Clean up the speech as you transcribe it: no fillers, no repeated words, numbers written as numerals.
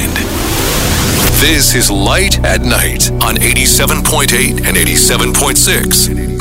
mind. This is Light at Night on 87.8 and 87.6.